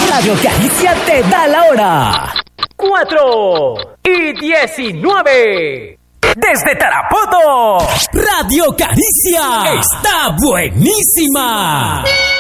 Radio Caricia te da la hora. 4:19. Desde Tarapoto, Radio Caricia está buenísima.